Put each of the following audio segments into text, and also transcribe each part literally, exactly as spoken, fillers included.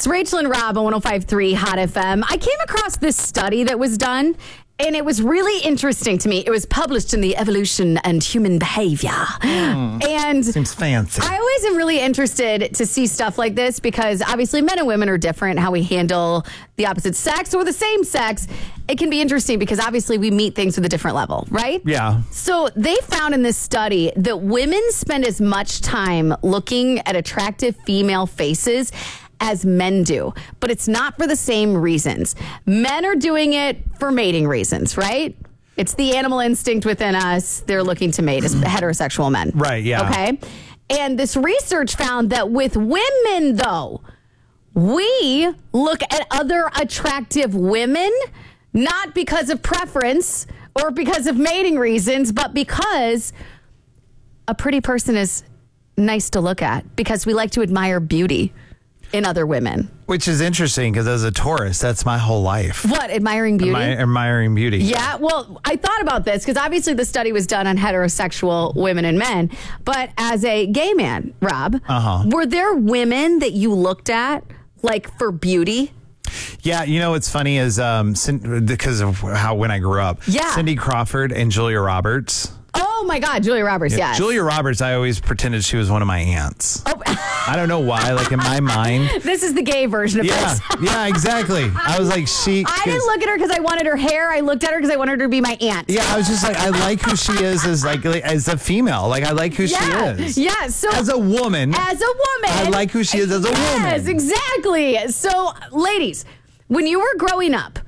It's Rachel and Rob on one oh five point three Hot F M. I came across this study that was done, and it was really interesting to me. It was published in the Evolution and Human Behavior. Mm, and seems fancy. I always am really interested to see stuff like this because obviously men and women are different, how we handle the opposite sex or the same sex. It can be interesting because obviously we meet things with a different level, right? Yeah. So they found in this study that women spend as much time looking at attractive female faces as men do, but it's not for the same reasons. Men are doing it for mating reasons, right? It's the animal instinct within us. They're looking to mate as heterosexual men. Right, yeah. Okay. And this research found that with women, though, we look at other attractive women, not because of preference or because of mating reasons, but because a pretty person is nice to look at, because we like to admire beauty in other women. Which is interesting because as a Taurus, that's my whole life. What? Admiring beauty? Admi- admiring beauty. Yeah. Well, I thought about this because obviously the study was done on heterosexual women and men. But as a gay man, Rob, uh-huh. were there women that you looked at like for beauty? Yeah, you know what's funny is um, because of how when I grew up, yeah. Cindy Crawford and Julia Roberts. Oh my God, Julia Roberts, yeah, yes. Julia Roberts, I always pretended she was one of my aunts. Oh. I don't know why, like in my mind. This is the gay version of yeah, this. Yeah, exactly. I was like, she... I didn't look at her because I wanted her hair. I looked at her because I wanted her to be my aunt. Yeah, I was just like, I like who she is as like as a female. Like, I like who yeah. she is. Yeah, so... As a woman. As a woman. I like who she is as a yes, woman. Yes, exactly. So, ladies, when you were growing up,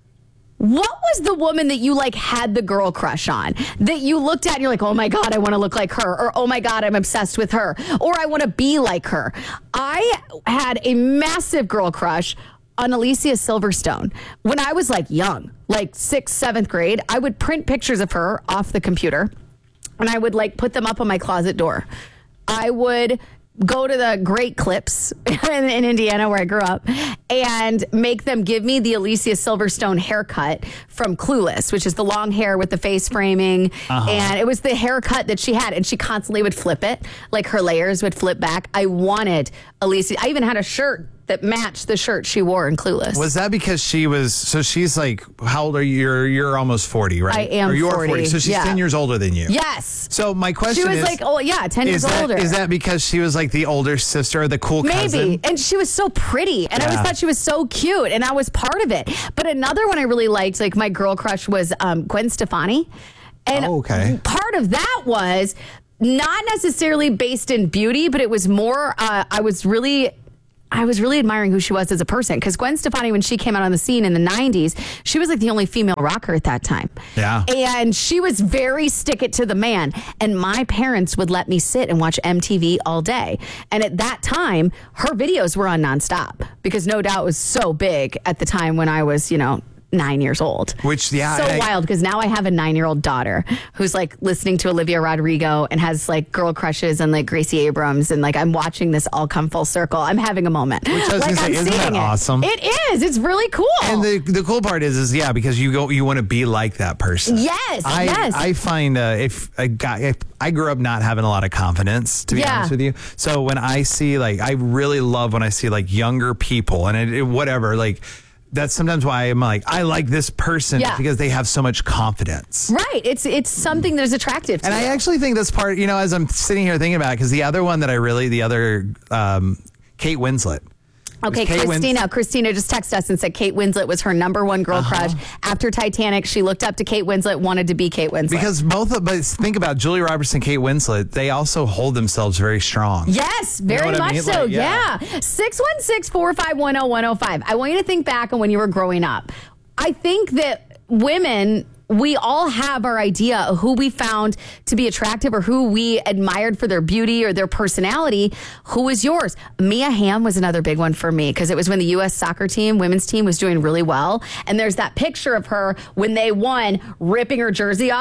what was the woman that you like had the girl crush on, that you looked at and you're like, oh my God, I want to look like her, or oh my God, I'm obsessed with her, or I want to be like her? I had a massive girl crush on Alicia Silverstone when I was like young, like sixth, seventh grade. I would print pictures of her off the computer and I would like put them up on my closet door. I would go to the Great Clips in, in Indiana where I grew up and make them give me the Alicia Silverstone haircut from Clueless, which is the long hair with the face framing. Uh-huh. And it was the haircut that she had. And she constantly would flip it. Like her layers would flip back. I wanted Alicia. I even had a shirt that matched the shirt she wore in Clueless. Was that because she was, so she's like, how old are you? You're, you're almost forty, right? I am or you forty. Are forty. So she's yeah. ten years older than you. Yes. So my question is. She was is, like, oh yeah, ten years that, older. Is that because she was like the older sister or the cool Maybe. cousin? Maybe. And she was so pretty. And yeah. I always thought she was so cute. And I was part of it. But another one I really liked, like my girl crush, was um, Gwen Stefani. And oh, okay. part of that was not necessarily based in beauty, but it was more, uh, I was really... I was really admiring who she was as a person, because Gwen Stefani, when she came out on the scene in the nineties, she was like the only female rocker at that time. Yeah. And she was very stick it to the man. And my parents would let me sit and watch M T V all day. And at that time, her videos were on nonstop because No Doubt was so big at the time when I was, you know, nine years old. Which, yeah. So I, wild, because now I have a nine-year-old daughter who's like listening to Olivia Rodrigo and has like girl crushes and like Gracie Abrams, and like I'm watching this all come full circle. I'm having a moment. Which I was like, gonna say, isn't that it. awesome? It is. It's really cool. And the the cool part is, is yeah, because you go, you want to be like that person. Yes. I, yes. I find uh, if a guy, if I grew up not having a lot of confidence, to be yeah. honest with you. So when I see like, I really love when I see like younger people and it, it, whatever, like. That's sometimes why I'm like, I like this person yeah. because they have so much confidence. Right. It's it's something that's attractive to And you. I actually think that's part, you know, as I'm sitting here thinking about it, because the other one that I really, the other, um, Kate Winslet. Okay, Kate Christina. Wins- Christina just texted us and said Kate Winslet was her number one girl uh-huh. crush. After Titanic, she looked up to Kate Winslet, wanted to be Kate Winslet. Because both of, but think about Julia Roberts and Kate Winslet, they also hold themselves very strong. Yes, very you know much I mean? so. Like, yeah. yeah. six one six, four five one, oh one oh five. I want you to think back on when you were growing up. I think that women, we all have our idea of who we found to be attractive or who we admired for their beauty or their personality. Who is yours? Mia Hamm was another big one for me because it was when the U S soccer team, women's team, was doing really well. And there's that picture of her when they won, ripping her jersey off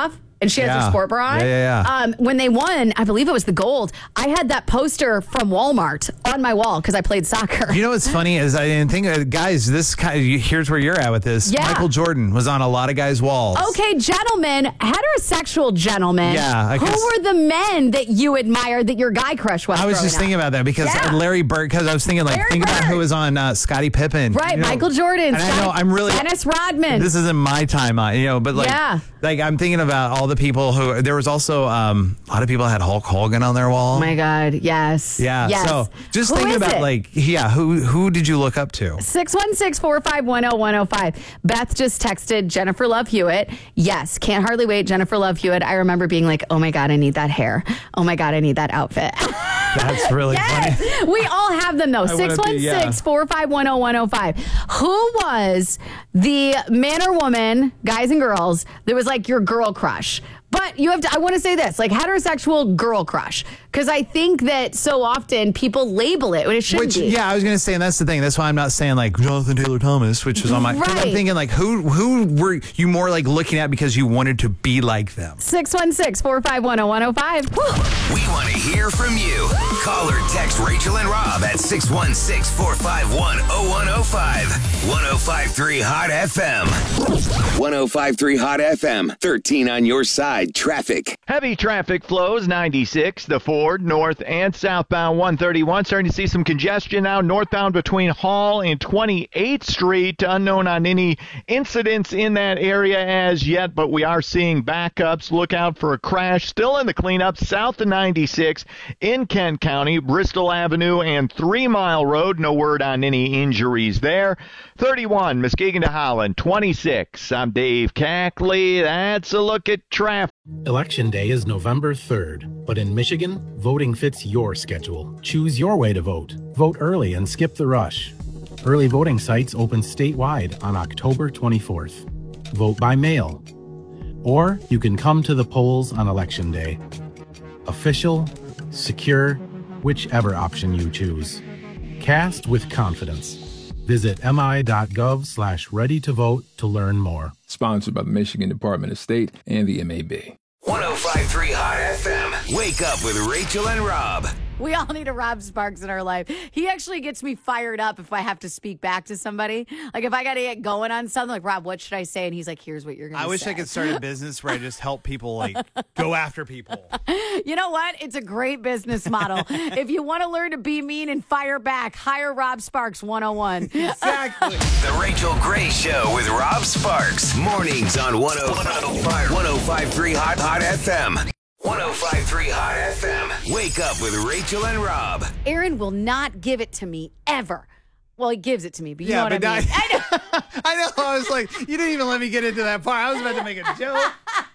and she has Yeah. her sport bra on. Yeah, yeah, yeah. Um, when they won, I believe it was the gold, I had that poster from Walmart on my wall because I played soccer. You know what's funny is I didn't think, uh, guys, this kind of, here's where you're at with this. Yeah. Michael Jordan was on a lot of guys' walls. Okay, gentlemen, heterosexual gentlemen. Yeah, I who guess- were the men that you admired that your guy crush was? I was growing just up? thinking about that because Yeah. Larry Bird, because I was thinking, like, Larry think about Bird. who was on uh, Scottie Pippen. Right, you know? Michael Jordan. And I know I'm really. Dennis Rodman. This isn't my time, uh, you know, but like, Yeah. like I'm thinking about all the people who, there was also um, a lot of people had Hulk Hogan on their wall. Oh my God, yes. Yeah. Yes. So just Who thinking is about it? like, yeah, who who did you look up to? six one six, four five one, oh one oh five. Beth just texted Jennifer Love Hewitt. Yes, can't hardly wait. Jennifer Love Hewitt. I remember being like, oh my God, I need that hair. Oh my God, I need that outfit. That's really Yes, funny. we all have them though. I wanna six be- one yeah. six, four five one, oh one oh five. Who was the man or woman, guys and girls, that was like your girl crush? But you have to, I want to say this, like heterosexual girl crush. Because I think that so often people label it when it shouldn't Which, be. yeah, I was gonna say, and that's the thing. That's why I'm not saying like Jonathan Taylor Thomas, which was on my. 'cause Right. I'm thinking like, who who were you more like looking at because you wanted to be like them? six one six, four five one, oh one oh five. We want to hear from you. Call or text Rachel and Rob at six one six, four five one, oh one oh five. one oh five three Hot F M. one oh five three Hot F M. thirteen on your side. Traffic. Heavy traffic flows ninety-six, the Ford, north and southbound one thirty-one. Starting to see some congestion now northbound between Hall and twenty-eighth Street. Unknown on any incidents in that area as yet, but we are seeing backups. Look out for a crash still in the cleanup south of ninety-six in Kent County, Bristol Avenue and Three Mile Road. No word on any injuries there. thirty-one, Muskegon to Holland, twenty-six. I'm Dave Cackley. That's a look at traffic. Election Day is November third, but in Michigan, voting fits your schedule. Choose your way to vote. Vote early and skip the rush. Early voting sites open statewide on October twenty-fourth. Vote by mail. Or you can come to the polls on Election Day. Official, secure, whichever option you choose. Cast with confidence. Visit mi.gov slash ready to vote to learn more. Sponsored by the Michigan Department of State and the M A B. one oh five three Hot F M. Wake up with Rachel and Rob. We all need a Rob Sparks in our life. He actually gets me fired up if I have to speak back to somebody. Like if I got to get going on something, like, Rob, what should I say? And he's like, here's what you're going to say. I wish I could start a business where I just help people like go after people. You know what? It's a great business model. If you want to learn to be mean and fire back, hire Rob Sparks one oh one. Exactly. The Rachel Gray Show with Rob Sparks. Mornings on one oh five three Hot Hot F M. one oh five three Hot F M. Wake up with Rachel and Rob. Aaron will not give it to me ever. Well, he gives it to me, but you Yeah, know what but I mean. I- I know. I know. I was like, you didn't even let me get into that part. I was about to make a joke.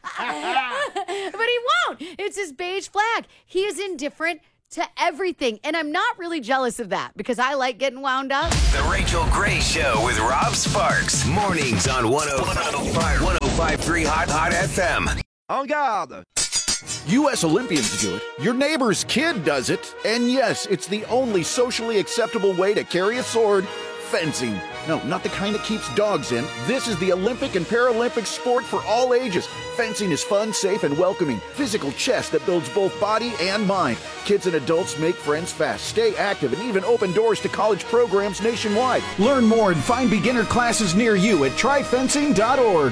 But he won't. It's his beige flag. He is indifferent to everything. And I'm not really jealous of that because I like getting wound up. The Rachel Gray Show with Rob Sparks. Mornings on one oh five three Hot Hot F M. En garde! U S Olympians do it. Your neighbor's kid does it. And yes, it's the only socially acceptable way to carry a sword. Fencing. No, not the kind that keeps dogs in. This is the Olympic and Paralympic sport for all ages. Fencing is fun, safe, and welcoming. Physical chess that builds both body and mind. Kids and adults make friends fast, stay active, and even open doors to college programs nationwide. Learn more and find beginner classes near you at try fencing dot org.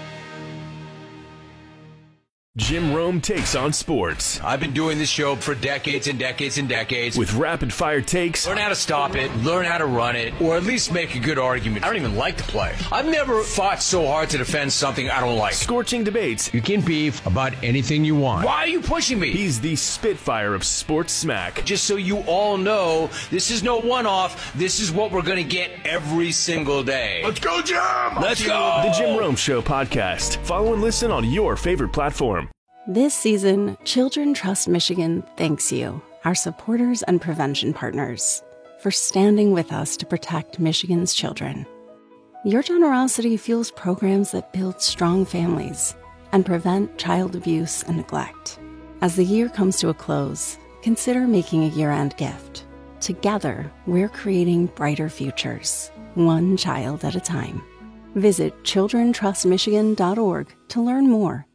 Jim Rome takes on sports I've been doing this show for decades and decades and decades. with rapid-fire takes, Learn how to stop it, learn how to run it, or at least make a good argument. I don't even like the play. I've never fought so hard to defend something I don't like. scorching debates. You can beef about anything you want. Why are you pushing me? He's the Spitfire of sports smack. Just so you all know, this is no one-off. This is what we're going to get every single day. Let's go, Jim! Let's go! The Jim Rome Show podcast. Follow and listen on your favorite platform. This season, Children Trust Michigan thanks you, our supporters and prevention partners, for standing with us to protect Michigan's children. Your generosity fuels programs that build strong families and prevent child abuse and neglect. As the year comes to a close, consider making a year-end gift. Together, we're creating brighter futures, one child at a time. Visit children trust michigan dot org to learn more.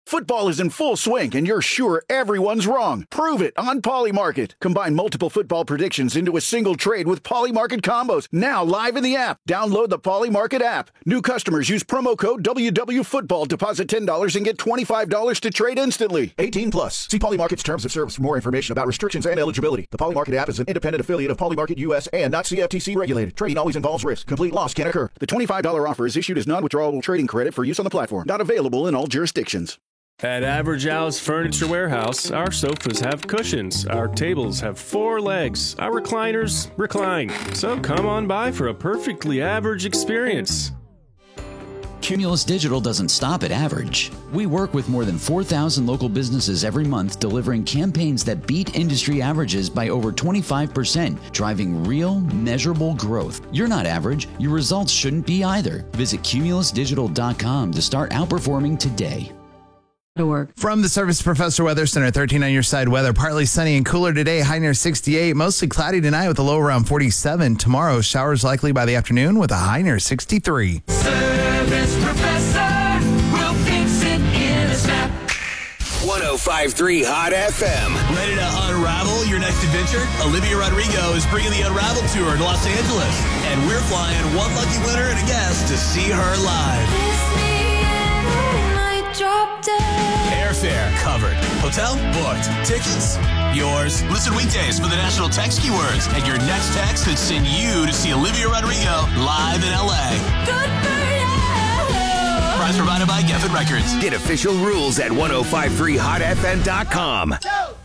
Football is in full swing, and you're sure everyone's wrong. Prove it on Polymarket. Combine multiple football predictions into a single trade with Polymarket combos. Now live in the app. Download the Polymarket app. New customers use promo code W W Football. Deposit ten dollars and get twenty-five dollars to trade instantly. eighteen plus. See Polymarket's terms of service for more information about restrictions and eligibility. The Polymarket app is an independent affiliate of Polymarket U S and not C F T C regulated. Trading always involves risk. Complete loss can occur. The twenty-five dollars offer is issued as non-withdrawable trading credit for use on the platform. Not available in all jurisdictions. At Average Al's Furniture Warehouse, our sofas have cushions, our tables have four legs, our recliners recline. So come on by for a perfectly average experience. Cumulus Digital doesn't stop at average. We work with more than four thousand local businesses every month, delivering campaigns that beat industry averages by over twenty-five percent, driving real, measurable growth. You're not average. Your results shouldn't be either. Visit cumulus digital dot com to start outperforming today. From the Service Professor Weather Center, thirteen on your side weather. Partly sunny and cooler today, high near sixty-eight. Mostly cloudy tonight with a low around forty-seven. Tomorrow, showers likely by the afternoon with a high near sixty-three. Service Professor will fix it in a snap. one oh five point three Hot F M. Ready to unravel your next adventure? Olivia Rodrigo is bringing the Unravel Tour to Los Angeles. And we're flying one lucky winner and a guest to see her live. Airfare covered. Hotel booked. Tickets yours. Listen weekdays for the national text keywords, and your next text could send you to see Olivia Rodrigo live in L A. Good for you. Prize provided by Geffen Records. Get official rules at ten fifty-three hot f m dot com.